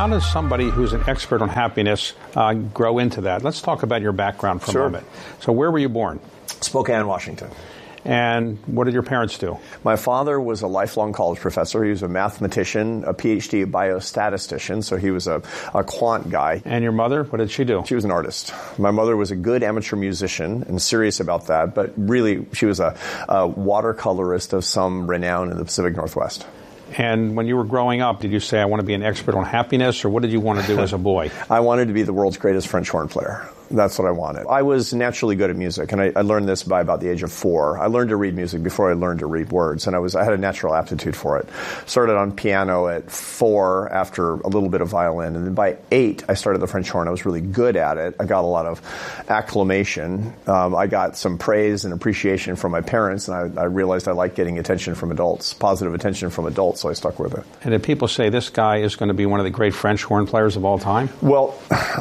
How does somebody who's an expert on happiness grow into that? Let's talk about your background for a moment. So where were you born? Spokane, Washington. And what did your parents do? My father was a lifelong college professor. He was a mathematician, a PhD biostatistician, so he was a quant guy. And your mother, what did she do? She was an artist. My mother was a good amateur musician and serious about that, but really she was a watercolorist of some renown in the Pacific Northwest. And when you were growing up, did you say, I want to be an expert on happiness, or what did you want to do as a boy? I wanted to be the world's greatest French horn player. That's what I wanted. I was naturally good at music, and I learned this by about the age of 4. I learned to read music before I learned to read words, and I had a natural aptitude for it. Started on piano at 4 after a little bit of violin, and then by 8 I started the French horn. I was really good at it. I got a lot of acclamation. I got some praise and appreciation from my parents, and I realized I liked getting attention from adults, positive attention from adults, so I stuck with it. And did people say this guy is going to be one of the great French horn players of all time? Well,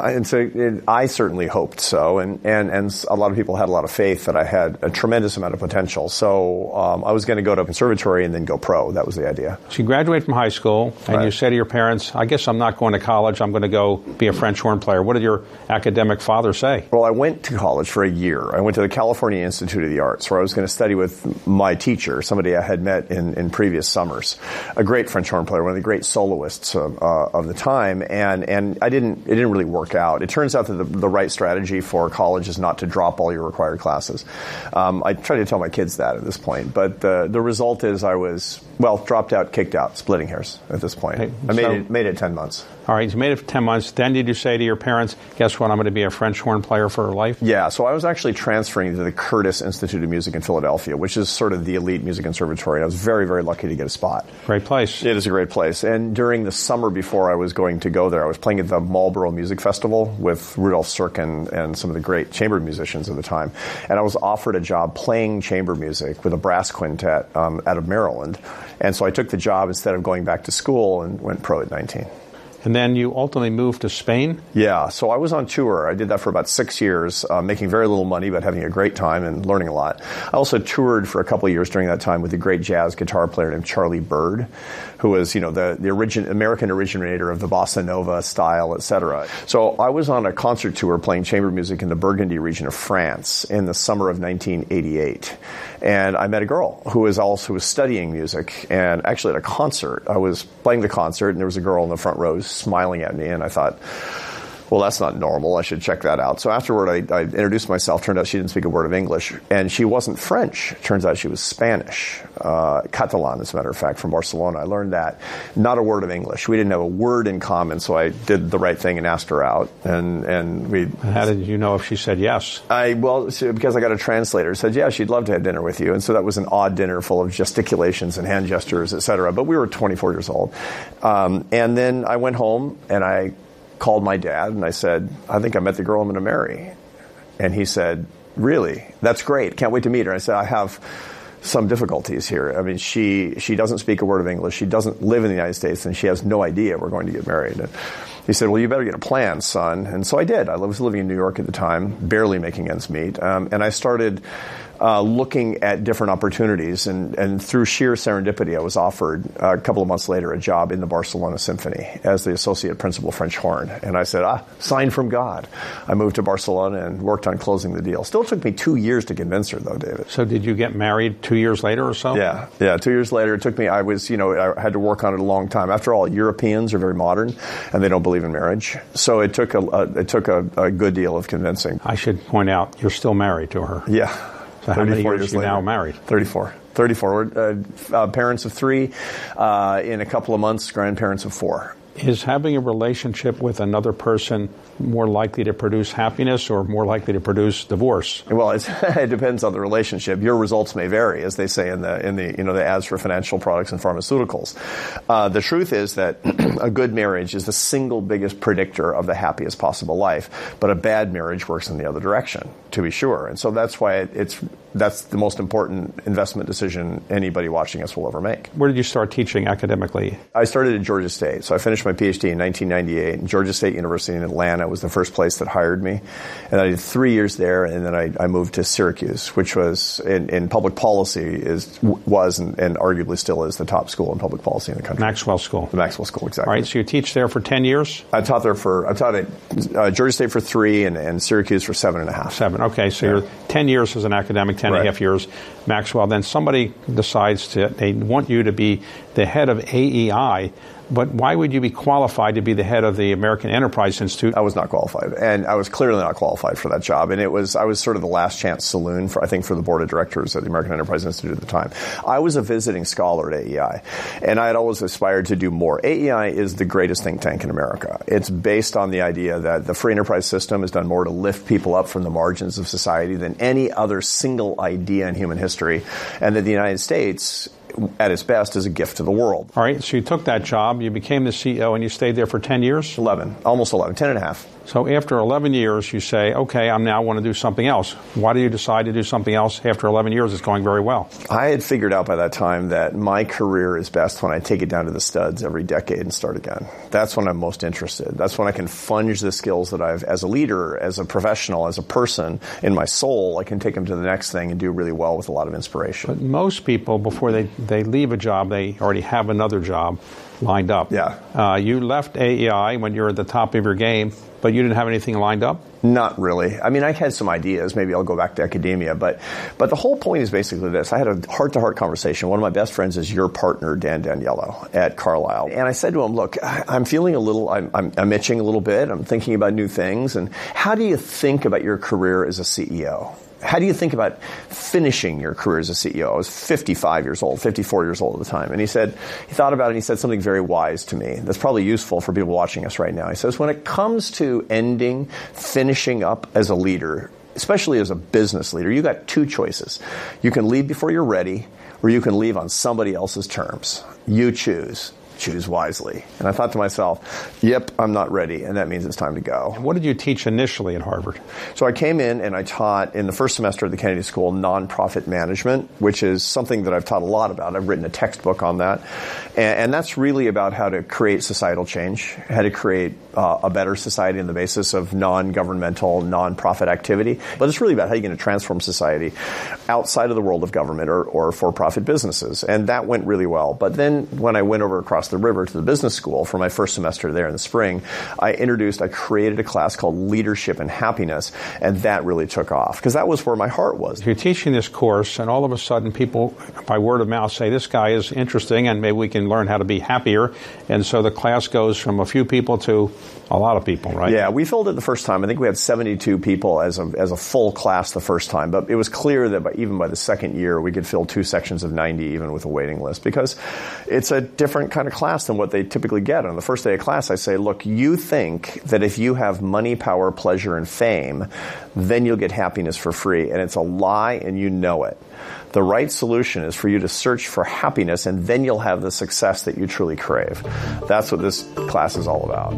I certainly hope so, and a lot of people had a lot of faith that I had a tremendous amount of potential. So I was going to go to a conservatory and then go pro. That was the idea. So you graduate from high school, and you say to your parents, I guess I'm not going to college, I'm going to go be a French horn player. What did your academic father say? Well, I went to college for a year. I went to the California Institute of the Arts, where I was going to study with my teacher, somebody I had met in previous summers, a great French horn player, one of the great soloists of the time, and it didn't really work out. It turns out that the right strategy for college is not to drop all your required classes. I try to tell my kids that at this point, but the result is I was, dropped out, kicked out, splitting hairs at this point. Hey, I made it 10 months. All right, you made it for 10 months. Then did you say to your parents, guess what, I'm going to be a French horn player for life? Yeah, so I was actually transferring to the Curtis Institute of Music in Philadelphia, which is sort of the elite music conservatory. I was very, very lucky to get a spot. Great place. It is a great place. And during the summer before I was going to go there, I was playing at the Marlboro Music Festival with Rudolf Serkin and some of the great chamber musicians of the time. And I was offered a job playing chamber music with a brass quintet out of Maryland. And so I took the job instead of going back to school and went pro at 19. And then you ultimately moved to Spain? Yeah, so I was on tour. I did that for about 6 years, making very little money, but having a great time and learning a lot. I also toured for a couple of years during that time with a great jazz guitar player named Charlie Byrd, who was, the American originator of the bossa nova style, etc. So I was on a concert tour playing chamber music in the Burgundy region of France in the summer of 1988. And I met a girl who was studying music, and actually at a concert. I was playing the concert, and there was a girl in the front row smiling at me, and I thought, well, that's not normal. I should check that out. So afterward, I introduced myself. Turned out she didn't speak a word of English, and she wasn't French. Turns out she was Spanish, Catalan, as a matter of fact, from Barcelona. I learned that. Not a word of English. We didn't have a word in common, so I did the right thing and asked her out. And we. How did you know if she said yes? Because I got a translator. Said, yeah, she'd love to have dinner with you. And so that was an odd dinner full of gesticulations and hand gestures, etc. But we were 24 years old. And then I went home, and I called my dad, and I said, I think I met the girl I'm going to marry. And he said, really? That's great. Can't wait to meet her. I said, I have some difficulties here. I mean, she doesn't speak a word of English. She doesn't live in the United States, and she has no idea we're going to get married. And he said, well, you better get a plan, son. And so I did. I was living in New York at the time, barely making ends meet. And I started looking at different opportunities, and through sheer serendipity, I was offered a couple of months later a job in the Barcelona Symphony as the associate principal French horn. And I said, sign from God. I moved to Barcelona and worked on closing the deal. Still took me 2 years to convince her, though, David. So did you get married 2 years later or so? Yeah, 2 years later. It took me, I had to work on it a long time. After all, Europeans are very modern, and they don't believe in marriage. So it took a good deal of convincing. I should point out, you're still married to her. Yeah. So how many years are you now married? 34. We're parents of 3. In a couple of months, grandparents of 4. Is having a relationship with another person more likely to produce happiness or more likely to produce divorce? Well, it depends on the relationship. Your results may vary, as they say in the ads for financial products and pharmaceuticals. The truth is that a good marriage is the single biggest predictor of the happiest possible life, but a bad marriage works in the other direction, to be sure. And so that's why that's the most important investment decision anybody watching us will ever make. Where did you start teaching academically? I started at Georgia State. So I finished my PhD in 1998. And Georgia State University in Atlanta was the first place that hired me. And I did 3 years there, and then I moved to Syracuse, which was, in public policy, was and arguably still is the top school in public policy in the country. Maxwell School. The Maxwell School, exactly. All right, so you teach there for 10 years? I taught at Georgia State for 3 and Syracuse for 7.5. 7, okay. So you're 10 years as an academic, 10 and a half years Maxwell. Then somebody decides they want you to be the head of AEI, but why would you be qualified to be the head of the American Enterprise Institute? I was not qualified, and I was clearly not qualified for that job. And I was sort of the last chance saloon for the board of directors at the American Enterprise Institute at the time. I was a visiting scholar at AEI, and I had always aspired to do more. AEI is the greatest think tank in America. It's based on the idea that the free enterprise system has done more to lift people up from the margins of society than any other single idea in human history, and that the United States, at its best, is a gift to the world. All right, so you took that job, you became the CEO, and you stayed there for 10 years? 11, almost 11, 10 and a half. So after 11 years, you say, okay, I now want to do something else. Why do you decide to do something else after 11 years? It's going very well. I had figured out by that time that my career is best when I take it down to the studs every decade and start again. That's when I'm most interested. That's when I can funge the skills that I've, as a leader, as a professional, as a person, in my soul, I can take them to the next thing and do really well with a lot of inspiration. But most people, before they leave a job, they already have another job lined up. Yeah. You left AEI when you were at the top of your game, but you didn't have anything lined up? Not really. I mean, I had some ideas. Maybe I'll go back to academia. But the whole point is basically this. I had a heart-to-heart conversation. One of my best friends is your partner, Dan Daniello, at Carlyle. And I said to him, look, I'm feeling I'm itching a little bit. I'm thinking about new things. And how do you think about your career as a CEO? How do you think about finishing your career as a CEO? I was 54 years old at the time. And he thought about it and he said something very wise to me that's probably useful for people watching us right now. He says, when it comes to finishing up as a leader, especially as a business leader, you got two choices. You can leave before you're ready, or you can leave on somebody else's terms. You choose. Choose wisely. And I thought to myself, yep, I'm not ready, and that means it's time to go. What did you teach initially at Harvard? So I came in and I taught in the first semester at the Kennedy School nonprofit management, which is something that I've taught a lot about. I've written a textbook on that. And that's really about how to create societal change, how to create a better society on the basis of non-governmental, nonprofit activity. But it's really about how you're going to transform society outside of the world of government or for-profit businesses. And that went really well. But then when I went over across the river to the business school for my first semester there in the spring, I created a class called Leadership and Happiness, and that really took off because that was where my heart was. You're teaching this course, and all of a sudden people, by word of mouth, say, this guy is interesting, and maybe we can learn how to be happier. And so the class goes from a few people to a lot of people, right? Yeah, we filled it the first time. I think we had 72 people as a full class the first time, but it was clear that even by the second year, we could fill 2 sections of 90 even with a waiting list because it's a different kind of class than what they typically get. On the first day of class, I say, look, you think that if you have money, power, pleasure, and fame, then you'll get happiness for free, and it's a lie, and you know it. The right solution is for you to search for happiness, and then you'll have the success that you truly crave. That's what this class is all about.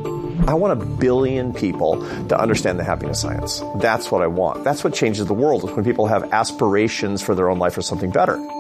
I want 1 billion people to understand the happiness science. That's what I want. That's what changes the world, is when people have aspirations for their own life or something better.